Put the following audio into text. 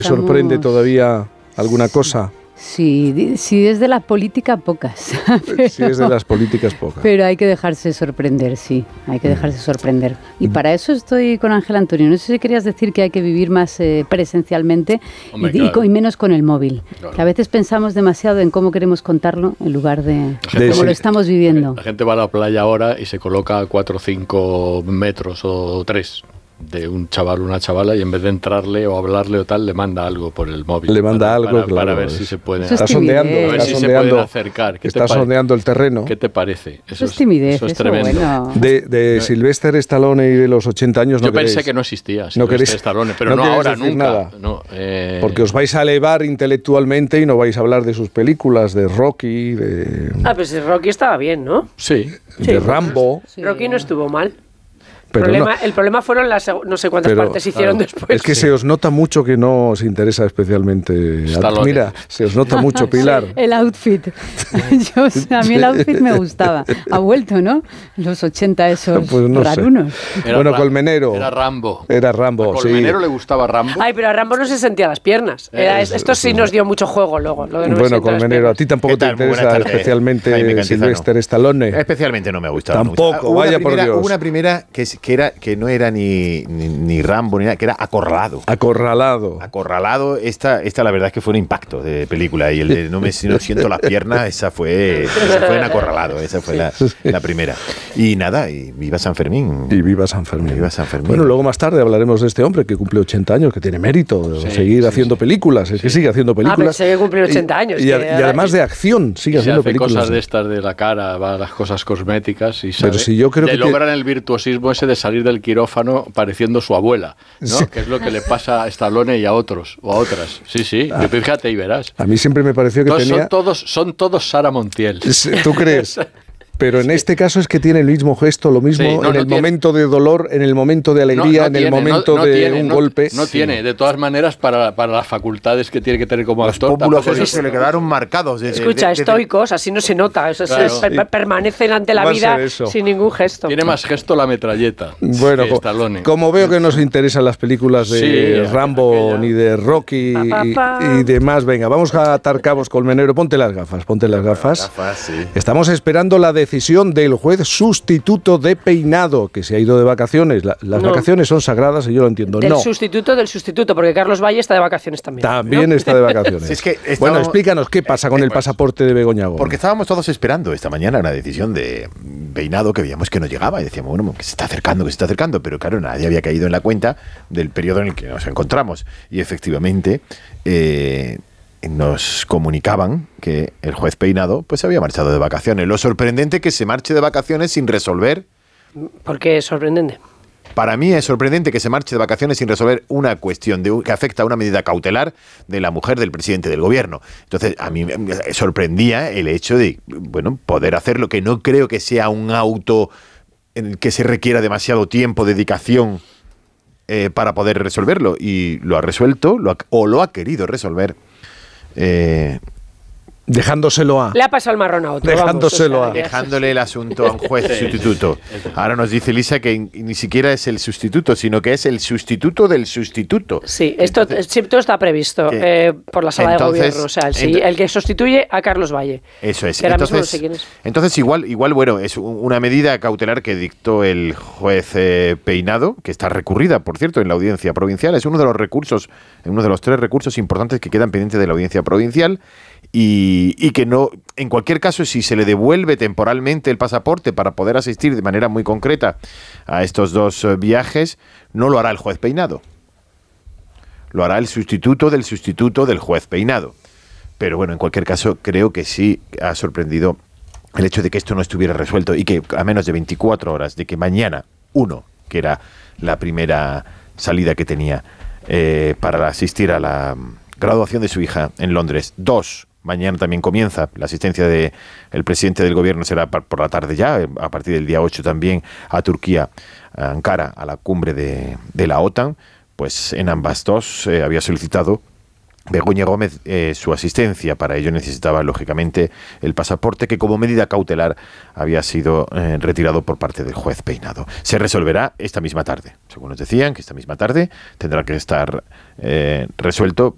¿Sorprende todavía alguna cosa? Sí, si es de la política, pocas. Si es de las políticas, pocas. Pero hay que dejarse sorprender, sí, hay que dejarse sorprender. Y para eso estoy con Ángel Antonio. No sé si querías decir que hay que vivir más presencialmente. Hombre, y menos con el móvil. Claro. Que a veces pensamos demasiado en cómo queremos contarlo en lugar de cómo lo estamos viviendo. La gente va a la playa ahora y se coloca a 4 o 5 metros o 3 de un chaval o una chavala y en vez de entrarle o hablarle o tal, le manda algo por el móvil. Le manda algo, claro. Para ver si se puede... Está sondeando. A ver si se pueden acercar. Está sondeando el terreno. ¿Qué te parece? Eso es timidez. Eso es tremendo. Bueno. De Sylvester Stallone y de los 80 años no Yo queréis. pensé que no existía Sylvester Stallone, pero no ahora, nunca. Nada. No, porque os vais a elevar intelectualmente y no vais a hablar de sus películas, de Rocky, de... pues Rocky estaba bien, ¿no? Sí. De Rambo. Sí. Rocky no estuvo mal. Pero el problema fueron las no sé cuántas partes hicieron después. Es que se os nota mucho que no os interesa especialmente. Mira, se os nota mucho, Pilar. Sí, el outfit. A mí el outfit me gustaba. Ha vuelto, ¿no? Los 80 esos pues no rarunos. Bueno, Colmenero. Era Rambo. Era Rambo, ¿A Colmenero le gustaba Rambo? Ay, pero a Rambo no se sentía las piernas. Esto sí nos dio mucho juego luego. Lo de bueno, Colmenero, a ti tampoco te interesa especialmente Sylvester Stallone. Especialmente no me ha gustado. Tampoco, vaya por Dios. Hubo una primera que no era ni Rambo ni nada, que era Acorralado. Acorralado, esta la verdad es que fue un impacto de película, y el de no siento las piernas, esa fue en Acorralado, esa fue la primera. Y nada, y viva San Fermín. Y viva San Fermín. Bueno, luego más tarde hablaremos de este hombre que cumple 80 años, que tiene mérito de seguir haciendo películas, es que sigue haciendo películas. Pensé que cumplió 80 años. Y además de acción, sigue haciendo películas. Cosas de estas de la cara, va a las cosas cosméticas y pero si yo creo que logran el virtuosismo ese de salir del quirófano pareciendo su abuela, ¿no? Sí. Que es lo que le pasa a Stallone y a otros o a otras. Sí, fíjate y verás. A mí siempre me pareció que son todos Sara Montiel. ¿Tú crees? Pero en este caso es que tiene el mismo gesto, lo mismo en el momento de dolor, en el momento de alegría, en el momento de un golpe. No tiene, de todas maneras, para las facultades que tiene que tener como actor. Los pómulos esos se le quedaron marcados. Escucha, estoicos, así no se nota. Permanecen ante la vida sin ningún gesto. Tiene más gesto la metralleta. Bueno, como veo que no os interesan las películas de Rambo ni de Rocky y demás, venga, vamos a atar cabos, Colmenero. Ponte las gafas. Estamos esperando la decisión del juez sustituto de Peinado, que se ha ido de vacaciones. Las vacaciones son sagradas y yo lo entiendo. Del sustituto, porque Carlos Valle está de vacaciones también. También está de vacaciones. Bueno, explícanos qué pasa con el pasaporte de Begoña Gómez. Porque estábamos todos esperando esta mañana una decisión de Peinado que veíamos que no llegaba y decíamos, bueno, que se está acercando, pero claro, nadie había caído en la cuenta del periodo en el que nos encontramos. Y efectivamente nos comunicaban que el juez Peinado pues se había marchado de vacaciones. Lo sorprendente que se marche de vacaciones sin resolver. ¿Por qué es sorprendente? Para mí es sorprendente que se marche de vacaciones sin resolver una cuestión que afecta a una medida cautelar de la mujer del presidente del gobierno. Entonces, a mí me sorprendía el hecho de poder hacerlo, que no creo que sea un auto en el que se requiera demasiado tiempo, dedicación para poder resolverlo. Y lo ha resuelto, lo ha querido resolver. Dejándoselo a... Le ha pasado el marrón a otro. Dejándole el asunto a un juez sustituto. Ahora nos dice Elisa que ni siquiera es el sustituto, sino que es el sustituto del sustituto. Sí, todo está previsto por la sala de gobierno. O sea, el que sustituye a Carlos Valle. Eso es. Entonces, igual, bueno, es una medida cautelar que dictó el juez Peinado, que está recurrida, por cierto, en la audiencia provincial. Es uno de los 3 recursos importantes que quedan pendientes de la audiencia provincial. Y que no, en cualquier caso, si se le devuelve temporalmente el pasaporte para poder asistir de manera muy concreta a estos 2 viajes, no lo hará el juez Peinado. Lo hará el sustituto del juez Peinado. Pero bueno, en cualquier caso, creo que sí ha sorprendido el hecho de que esto no estuviera resuelto y que a menos de 24 horas de que mañana, que era la primera salida que tenía para asistir a la graduación de su hija en Londres, 2, mañana también comienza la asistencia del presidente del gobierno, será por la tarde ya, a partir del día 8 también a Turquía, a Ankara, a la cumbre de la OTAN, pues en ambas 2 había solicitado Begoña Gómez su asistencia. Para ello necesitaba, lógicamente, el pasaporte que como medida cautelar había sido retirado por parte del juez Peinado. Se resolverá esta misma tarde. Según nos decían, que esta misma tarde tendrá que estar resuelto